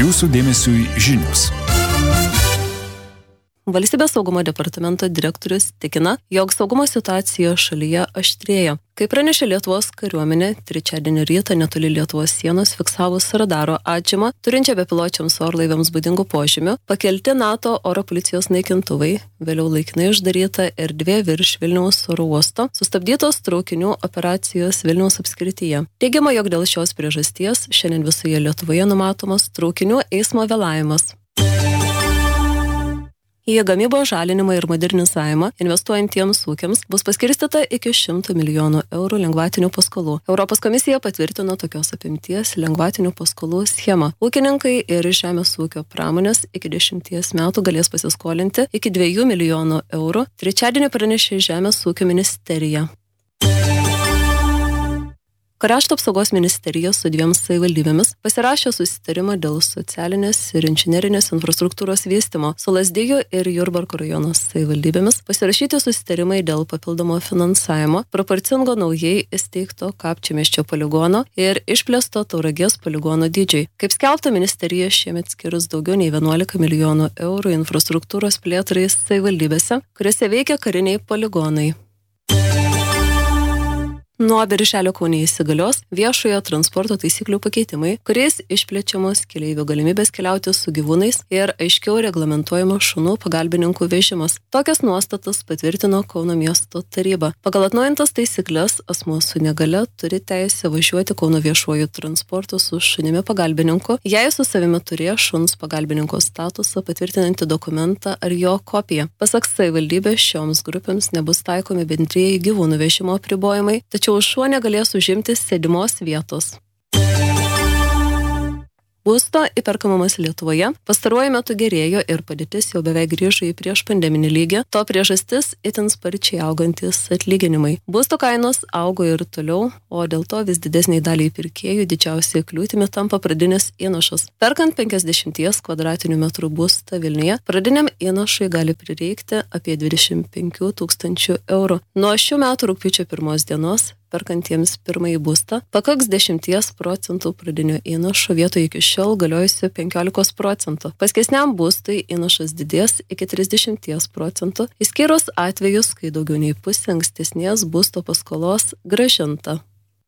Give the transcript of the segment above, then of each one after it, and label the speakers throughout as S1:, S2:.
S1: Jūsų dėmesiui žinios.
S2: Valstybės saugumo departamento direktorius tikina, jog saugumo situacija šalyje aštrėja. Kaip pranešė Lietuvos kariuomenė, trečiadienį rytą netoli Lietuvos sienos fiksavus radaro atžymą, turinčią bepiločiams orlaiviams būdingų požymių, pakelti NATO oro policijos naikintuvai, vėliau laikinai uždaryta erdvė virš Vilniaus oro uosto, sustabdytos traukinių operacijos Vilniaus apskrityje. Teigiama, jog dėl šios priežasties šiandien visoje Lietuvoje numatomas traukinių eismo vėlavimas. Į gamybos žalinimą ir modernizavimą investuojantiems ūkiams bus paskirstyta iki 100 milijonų eurų lengvatinių paskolų. Europos komisija patvirtino tokios apimties lengvatinių paskolų schemą. Ūkininkai ir žemės ūkio pramonės iki 10 metų galės pasiskolinti iki 2 milijonų eurų. Trečiadienį pranešė Žemės ūkio ministerija. Krašto apsaugos ministerija su 2 savivaldybėmis pasirašė susitarimą dėl socialinės ir inžinerinės infrastruktūros vystymo. Su Lazdijų ir Jurbarko rajono savivaldybėmis pasirašyti susitarimai dėl papildomo finansavimo, proporcingo naujai įsteigto Kapčiamiesčio poligono ir išplėsto Tauragės poligono dydžiai. Kaip skelbta, ministerija šiemet skirs daugiau nei 11 milijonų eurų infrastruktūros plėtrai savivaldybėse, kuriuose veikia kariniai poligonai. Nuo birželio Kaune įsigalios viešojo transporto taisyklių pakeitimai, kuriais išplečiamos keleivių galimybės keliauti su gyvūnais ir aiškiau reglamentuojamos šunų pagalbininkų vežimas. Tokias nuostatas patvirtino Kauno miesto taryba. Pagal atnaujintas taisyklės asmuo su negale turi teisę važiuoti Kauno viešuoju transportu su šunimi pagalbininku, jei su savimi turėjo šuns pagalbininko statusą patvirtinantį dokumentą ar jo kopiją. Pasak savivaldybės, šioms grupėms nebus taikomi bendrieji gyvūnų vežimo apribojimai, tačiau šuo negalės užimti sėdimos vietos. Būsto įperkamumas Lietuvoje pastaruoju metu gerėjo ir padėtis jau beveik grįžo į prieš pandeminį lygį. To priežastis itin sparčiai augantis atlyginimai. Būsto kainos augo ir toliau, o dėl to vis didesniai daliai pirkėjų didžiausia kliūtimi tampa pradinis įnašas. Perkant 50 kvadratinių metrų būstą Vilniuje, pradiniam įnašui gali prireikti apie 25 000 eurų. Nuo šių metų rugpjūčio 1 dienos perkantiems pirmąjį būstą pakaks 10% pradinio įnašo vietoje iki šiol galiojusio 15%. Paskesniam būstui įnašas didės iki 30%, išskyrus atvejus, kai daugiau nei pusė ankstesnės būsto paskolos grąžinta.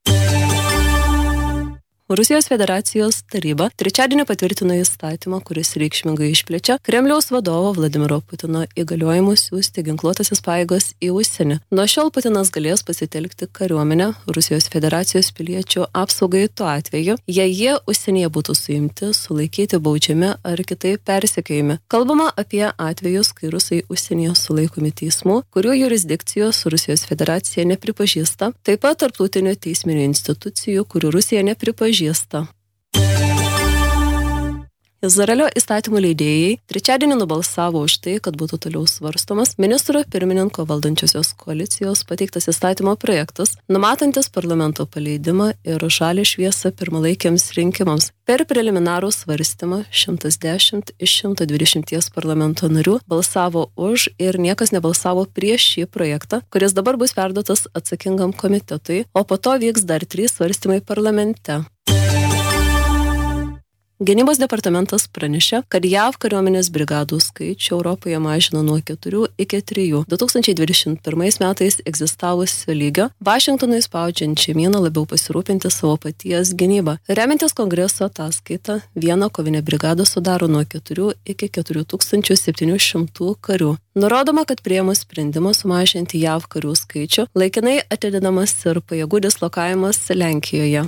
S2: Rusijos federacijos taryba trečiadienį patvirtino įstatymą, kuris reikšmingai išplečia Kremliaus vadovo Vladimiro Putino įgaliojimus siųsti ginkluotąsias pajėgas į užsienį. Nuo šiol Putinas galės pasitelkti kariuomenę Rusijos federacijos piliečių apsaugai tuo atveju, jei jie užsienyje būtų suimti, sulaikyti, baudžiami ar kitaip persekiojami. Kalbama apie atvejus, kai rusai užsienyje sulaikomi teismų, kurių jurisdikcijos Rusijos federacija nepripažįsta, taip pat tarptautinių teisminių institucijų, kurių Rusija nepripažįsta. Izraelio įstatymų leidėjai trečiadienį nubalsavo už tai, kad būtų toliau svarstomas ministro pirmininko valdančiosios koalicijos pateiktas įstatymo projektas, numatantis parlamento paleidimą ir žalią šviesą pirmalaikiams rinkimams. Per preliminarų svarstymą 110 iš 120 parlamento narių balsavo už ir niekas nebalsavo prieš šį projektą, kuris dabar bus perduotas atsakingam komitetui, o po to vyks dar 3 svarstymai parlamente. Gynybos departamentas pranešė, kad JAV kariuomenės brigadų skaičių Europoje mažino nuo 4 iki 3. 2021 metais egzistavusio lygio, Vašingtonui spaudžiant žemyną labiau pasirūpinti savo paties gynybą. Remiantis kongreso ataskaita, viena kovinė brigada sudaro nuo 4 iki 4700 karių. Nurodoma, kad priėmus sprendimą sumažinti JAV karių skaičių, laikinai atidedamas ir pajėgų dislokavimas Lenkijoje.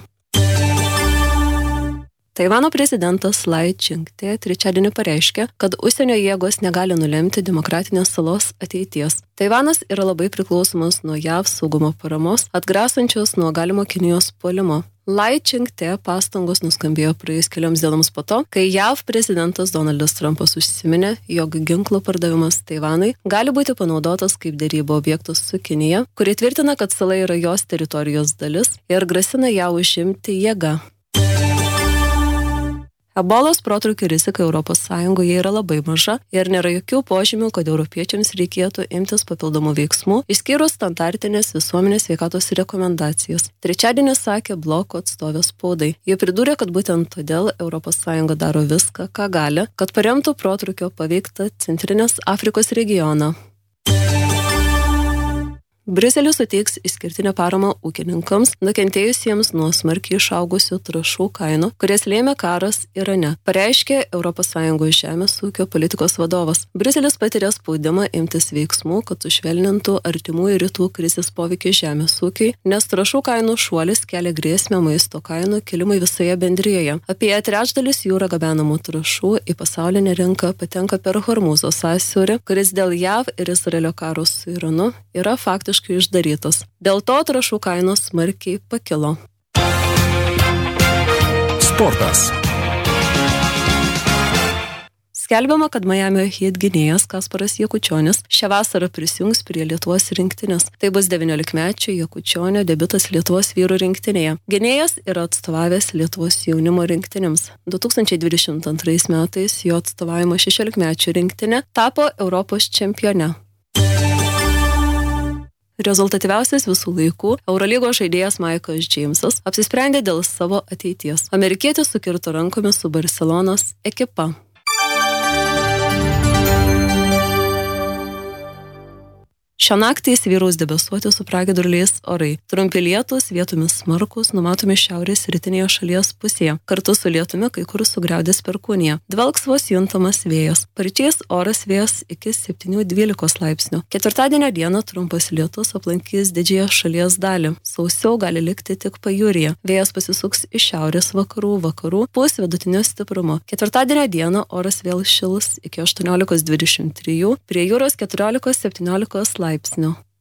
S2: Taivano prezidentas Lai Ching-te trečiadienį pareiškė, kad užsienio jėgos negali nulemti demokratinės salos ateities. Taivanas yra labai priklausomas nuo JAV saugumo paramos, atgrasančios nuo galimo Kinijos puolimo. Lai Ching-te pastangos nuskambėjo praėjus kelioms dienoms po to, kai JAV prezidentas Donaldas Trumpas užsiminė, jog ginklų pardavimas Taivanui gali būti panaudotas kaip derybų objektas su Kinija, kuri tvirtina, kad sala yra jos teritorijos dalis ir grasina ją užimti jėga. Ebolos protrūkio rizika ES yra labai maža ir nėra jokių požymių, kad europiečiams reikėtų imtis papildomų veiksmų, išskyrus standartinės visuomenės sveikatos rekomendacijas. Trečiadienį sakė bloko atstovė spaudai. Jie pridūrė, kad būtent todėl ES daro viską, ką gali, kad paremtų protrūkio paveiktą Centrinės Afrikos regioną. Briuselis suteiks išskirtinę paramą ūkininkams, nukentėjusiems nuo smarkiai išaugusių trąšų kainų, kurias lėmė karas Irane, pareiškė ES žemės ūkio politikos vadovas. Briuselis patiria spaudimą imtis veiksmų, kad sušvelnintų artimųjų rytų krizės poveikį žemės ūkiui, nes trąšų kainų šuolis kelia grėsmę maisto kainų kilimui visoje bendrijoje. Apie trečdalis jūra gabenamų trąšų į pasaulinę rinką patenka per Hormūzo sąsiaurį, kuris dėl JAV ir Izraelio karo su Iranu yra faktiškai išdarytas. Dėl to trąšų kainos smarkiai pakilo.
S1: Sportas.
S2: Skelbiama, kad Miamio Heat gynėjas Kasparas Jakučionis šią vasarą prisijungs prie Lietuvos rinktinės. Tai bus 19-mečio Jakučionio debiutas Lietuvos vyrų rinktinėje. Gynėjas yra atstovavęs Lietuvos jaunimo rinktinėms. 2022 metais jo atstovavimo 16-mečio rinktinė tapo Europos čempione. Rezultatyviausias visų laikų Eurolygos žaidėjas Maikas Džeimsas apsisprendė dėl savo ateities. Amerikietis sukirto rankomis su Barcelonos ekipa. Šią naktį įsivyraus debesuoti su pragiedruliais orai. Trumpi lietūs, vietomis smarkūs, numatomi šiaurės rytinėje šalies pusėje. Kartu su lietumi kai kur sugriaudės perkūnija. Dvelks vos juntamas vėjas. Paryčiais oras vėjas iki 7-12 laipsnių. Ketvirtadienio dieną trumpas lietus aplankys didžiąją šalies dalį. Sausiau gali likti tik pajūryje. Vėjas pasisuks iš šiaurės vakarų, pūs vidutinio stiprumo. Ketvirtadienio dieną oras vėl šils iki 18-23, prie jūros 14-17 laipsnių.